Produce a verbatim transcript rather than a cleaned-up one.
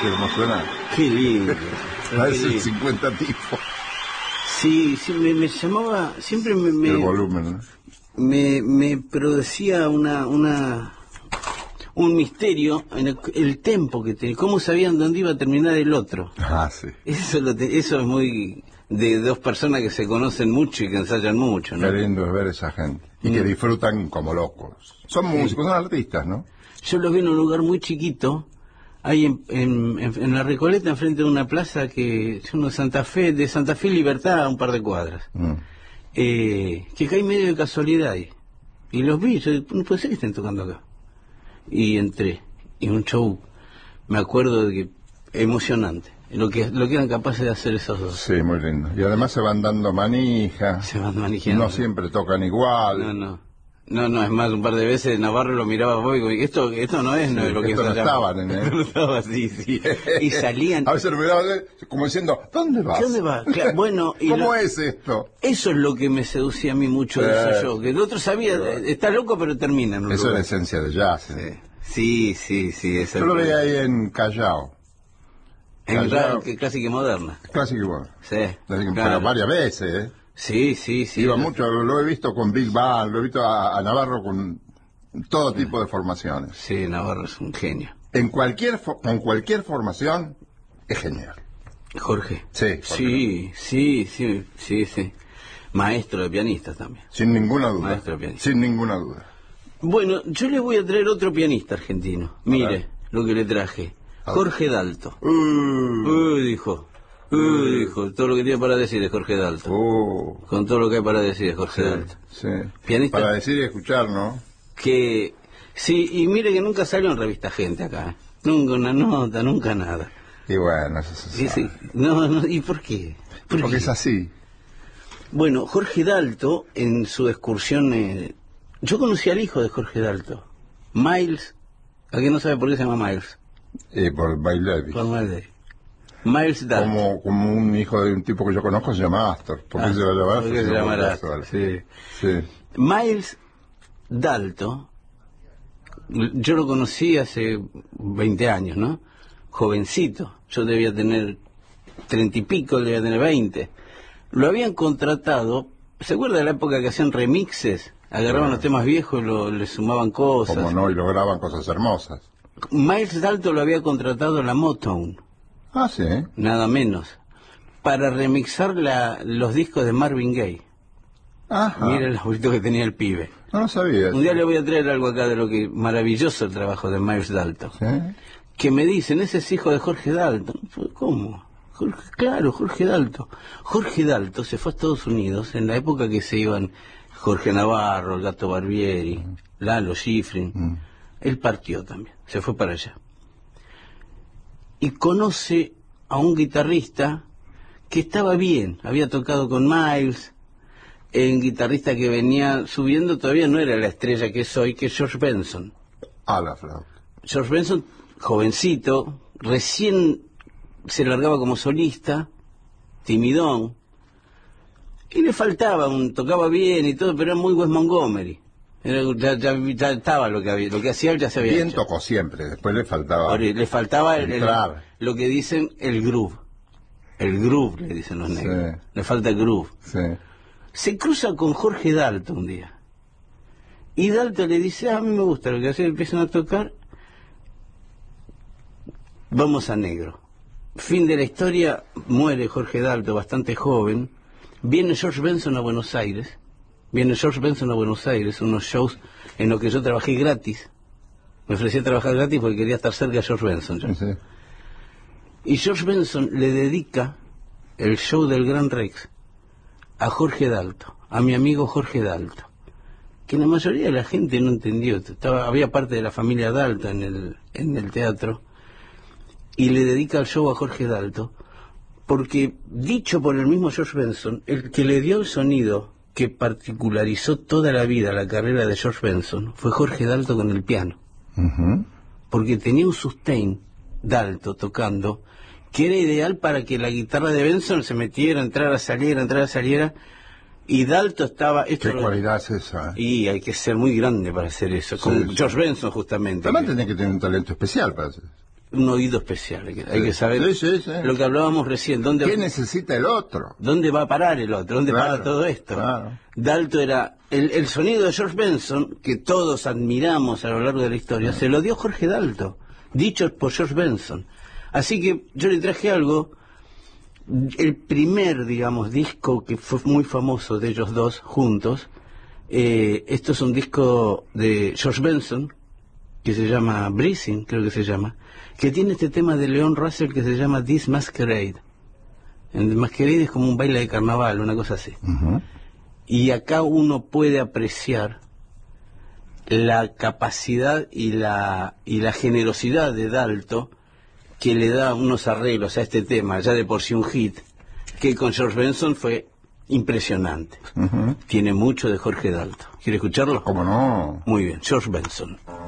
¿Viste cómo suena? Qué lindo. Parece el cincuenta tipos. Sí, sí, me, me llamaba, siempre me... me el volumen, ¿no? Me, me producía una... una un misterio en el, el tempo que tenía, cómo sabían dónde iba a terminar el otro. Ah, sí. Eso, lo te, eso es muy de dos personas que se conocen mucho y que ensayan mucho, ¿no? Qué lindo es ver esa gente. Y mm. que disfrutan como locos. Son músicos, sí. Son artistas, ¿no? Yo los vi en un lugar muy chiquito, ahí en, en, en, en la Recoleta, enfrente de una plaza que es uno de Santa Fe, de Santa Fe Libertad, a un par de cuadras. Mm. Eh, que caí medio de casualidad ahí. Y los vi, yo no puede ser que estén tocando acá. Y entré, y un show, me acuerdo de que emocionante, lo que lo que eran capaces de hacer esos dos. Sí, muy lindo. Y además se van dando manija. Se van manejando. No siempre tocan igual. No, no. No, no, es más, un par de veces Navarro lo miraba a vos y digo, esto, esto no es, sí, no es lo que esto no estaban en él. No estaba así, sí. Y salían. A veces lo miraba como diciendo, ¿dónde vas? ¿Dónde vas? Claro, bueno, y ¿cómo lo, es esto? Eso es lo que me seducía a mí mucho de eh, ese show, que el otro sabía, pero, está loco pero termina en un eso lugar. Es la esencia de jazz. ¿eh? Sí, sí, sí. Es Yo lo veía ahí en Callao. En Callao, que clásica y moderna. Clásica y moderna. Sí. Pero claro. varias veces, ¿eh? Sí, sí, sí. Iba mucho, lo he visto con Big Band, lo he visto a, a Navarro con todo tipo de formaciones. Sí, Navarro es un genio. En cualquier con cualquier formación es genial. Jorge. Sí, Jorge. Sí, sí, sí, sí, sí. Maestro de pianistas también. Sin ninguna duda. Maestro de pianistas. Sin ninguna duda. Bueno, yo le voy a traer otro pianista argentino. Mire lo que le traje. Jorge Dalto. Uh, Uy, dijo. Uy, dijo. Todo lo que tiene para decir es Jorge Dalto. Uh, Con todo lo que hay para decir es Jorge sí, Dalto. Sí. Pianista. Para decir y escuchar, ¿no? Que sí, y mire que nunca salió en Revista Gente acá. ¿eh? Nunca una nota, nunca nada. Y bueno, eso se y sí, no, no, ¿y por qué? ¿Por Porque qué? es así. Bueno, Jorge Dalto, en su excursión... Eh, yo conocí al hijo de Jorge Dalto, Miles. ¿A quién no sabe por qué se llama Miles? Eh, por Bailevi. Por Bailevi. Miles Dalto. Como, como un hijo de un tipo que yo conozco se llama Astor. ¿Por qué ah, se va a llamar Astor? Se llama Astor, sí. sí. Miles Dalto, yo lo conocí hace veinte años, ¿no? Jovencito. Yo debía tener treinta y pico, él debía tener veinte. Lo habían contratado, ¿se acuerda de la época que hacían remixes? Agarraban bueno. los temas viejos y lo, le sumaban cosas. Como no, y lograban cosas hermosas. Miles Dalto lo había contratado la Motown. Ah, sí. Nada menos. Para remixar la, los discos de Marvin Gaye. Ajá. Mira el abuelito que tenía el pibe. No lo sabía. Un día le voy a traer algo acá de lo que maravilloso el trabajo de Miles Dalto. ¿Sí? Que me dicen, ese es hijo de Jorge Dalto. ¿Cómo? Jorge, claro, Jorge Dalto. Jorge Dalto se fue a Estados Unidos en la época que se iban Jorge Navarro, el Gato Barbieri, mm. Lalo Schifrin. Mm. Él partió también, se fue para allá. Y conoce a un guitarrista que estaba bien, había tocado con Miles, un guitarrista que venía subiendo, todavía no era la estrella que es hoy, que es George Benson. Ah, la flauta. George Benson, jovencito, recién se largaba como solista, timidón, y le faltaba, un, tocaba bien y todo, pero era muy Wes Montgomery. Era, ya, ya, ya estaba lo que había, lo que hacía él ya se había bien hecho. Tocó siempre, después le faltaba Ahora, le faltaba el, el, entrar. lo que dicen el groove. El groove, le dicen los negros. Sí. Le falta el groove. Sí. Se cruza con Jorge Dalto un día. Y Dalto le dice, ah, a mí me gusta lo que hace, empiezan a tocar. Vamos a negro. Fin de la historia, muere Jorge Dalto, bastante joven. Viene George Benson a Buenos Aires. Viene George Benson a Buenos Aires, unos shows en los que yo trabajé gratis. Me ofrecí a trabajar gratis porque quería estar cerca de George Benson. ¿Ya? Sí. Y George Benson le dedica el show del Gran Rex a Jorge Dalto, a mi amigo Jorge Dalto, que la mayoría de la gente no entendió. Estaba, había parte de la familia Dalto en el, en el teatro, y le dedica el show a Jorge Dalto, porque, dicho por el mismo George Benson, el que le dio el sonido que particularizó toda la vida la carrera de George Benson fue Jorge Dalto con el piano. Uh-huh. Porque tenía un sustain Dalto tocando que era ideal para que la guitarra de Benson se metiera, entrara, saliera, entrara, saliera, y Dalto estaba... Esto ¿Qué lo, cualidad es esa? Y hay que ser muy grande para hacer eso, sí, con sí. George Benson justamente. Además que, tenés que tener un talento especial para hacer eso. un oído especial, hay que, hay Sí. que saber Sí, sí, sí. lo que hablábamos recién, ¿dónde, ¿Qué necesita el otro? ¿dónde va a parar el otro? ¿Dónde Claro, para todo esto? claro. Dalto era, el, el sonido de George Benson, que todos admiramos a lo largo de la historia, se lo dio Jorge Dalto, dicho por George Benson. Así que yo le traje algo, el primer, digamos, disco que fue muy famoso de ellos dos juntos. Eh, esto es un disco de George Benson, que se llama Breathing, creo que se llama, que tiene este tema de Leon Russell que se llama This Masquerade. El Masquerade es como un baile de carnaval, una cosa así. Uh-huh. Y acá uno puede apreciar la capacidad y la, y la generosidad de Dalto, que le da unos arreglos a este tema, ya de por sí un hit, que con George Benson fue impresionante. Uh-huh. Tiene mucho de Jorge Dalto. ¿Quiere escucharlo? ¿Cómo no? Muy bien, George Benson.